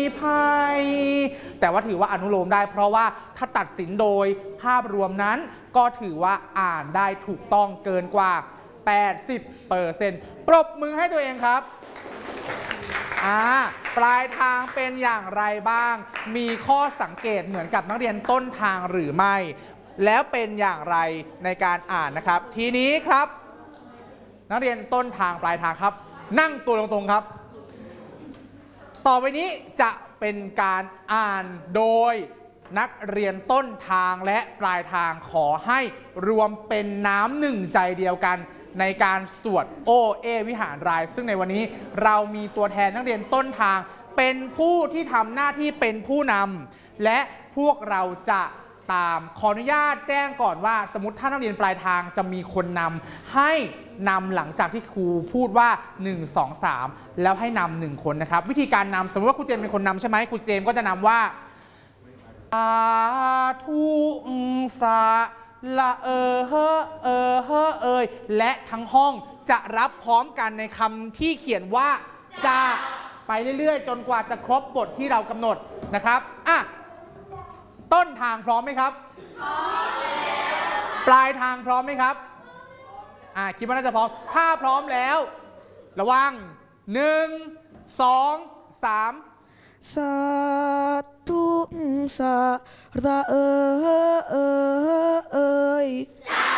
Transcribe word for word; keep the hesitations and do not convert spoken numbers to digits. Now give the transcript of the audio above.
ภัยแต่ว่าถือว่าอนุโลมได้เพราะว่าถ้าตัดสินโดยภาพรวมนั้นก็ถือว่าอ่านได้ถูกต้องเกินกว่า แปดสิบเปอร์เซ็นต์ ปรบมือให้ตัวเองครับอ่าปลายทางเป็นอย่างไรบ้างมีข้อสังเกตเหมือนกับนักเรียนต้นทางหรือไม่แล้วเป็นอย่างไรในการอ่านนะครับทีนี้ครับนักเรียนต้นทางปลายทางครับนั่งตัวตรงๆครับต่อไปนี้จะเป็นการอ่านโดยนักเรียนต้นทางและปลายทางขอให้รวมเป็นน้ำหนึ่งใจเดียวกันในการสวดโอเอวิหารรายซึ่งในวันนี้เรามีตัวแทนนักเรียนต้นทางเป็นผู้ที่ทำหน้าที่เป็นผู้นำและพวกเราจะตามขออนุญาตแจ้งก่อนว่าสมมติถ้านักเรียนปลายทางจะมีคนนำให้นำหลังจากที่ครูพูดว่าหนึ่ง สอง สามแล้วให้นำหนึ่งคนนะครับวิธีการนำสมมติว่าครูเจมเป็นคนนำใช่ไหมครูเจมก็จะนำว่าสาธุสาละเออเฮอเออเฮอเอยและทั้งห้องจะรับพร้อมกันในคำที่เขียนว่าจะไปเรื่อยๆจนกว่าจะครบบทที่เรากำหนดนะครับอ่ะต้นทางพร้อมไหมครับพร้อมแล้วปลายทางพร้อมไหมครับอ่ะคิดว่าน่าจะพร้อมถ้าพร้อมแล้วระวังหนึ่งสองสามสาธุสาระเออเออเอยสา